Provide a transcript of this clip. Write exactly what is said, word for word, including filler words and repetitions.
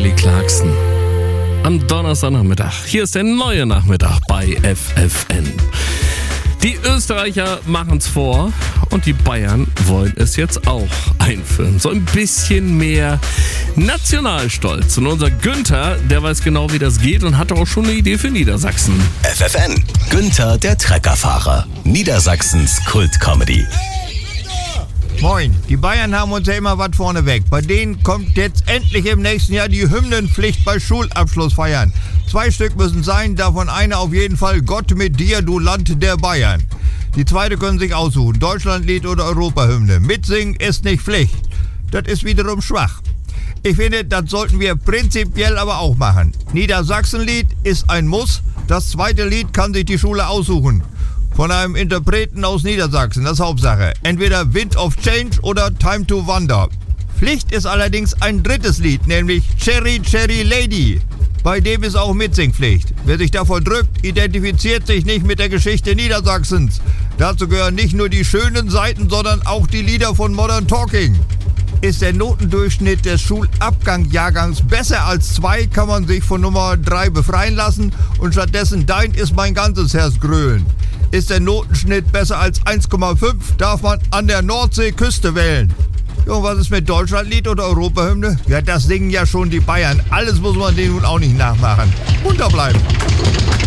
Kelly Clarkson. Am Donnerstagnachmittag. Hier ist der neue Nachmittag bei F F N. Die Österreicher machen's vor und die Bayern wollen es jetzt auch einführen. So ein bisschen mehr Nationalstolz. Und unser Günther, der weiß genau, wie das geht und hat auch schon eine Idee für Niedersachsen. F F N, Günther der Treckerfahrer. Niedersachsens Kultcomedy. Moin, die Bayern haben uns ja immer was vorne weg. Bei denen kommt jetzt endlich im nächsten Jahr die Hymnenpflicht bei Schulabschlussfeiern. Zwei Stück müssen sein, davon eine auf jeden Fall Gott mit dir, du Land der Bayern. Die zweite können sich aussuchen, Deutschlandlied oder Europahymne. Mitsingen ist nicht Pflicht. Das ist wiederum schwach. Ich finde, das sollten wir prinzipiell aber auch machen. Niedersachsenlied ist ein Muss. Das zweite Lied kann sich die Schule aussuchen. Von einem Interpreten aus Niedersachsen, das ist Hauptsache. Entweder Wind of Change oder Time to Wander. Pflicht ist allerdings ein drittes Lied, nämlich Cherry Cherry Lady. Bei dem ist auch Mitsingpflicht. Wer sich davor drückt, identifiziert sich nicht mit der Geschichte Niedersachsens. Dazu gehören nicht nur die schönen Seiten, sondern auch die Lieder von Modern Talking. Ist der Notendurchschnitt des Schulabgangsjahrgangs besser als zwei, kann man sich von Nummer drei befreien lassen und stattdessen Dein ist mein ganzes Herz grölen. Ist der Notenschnitt besser als eins Komma fünf, darf man an der Nordseeküste wählen. Ja, und was ist mit Deutschlandlied oder Europahymne? Ja, das singen ja schon die Bayern. Alles muss man denen nun auch nicht nachmachen. Munter bleiben.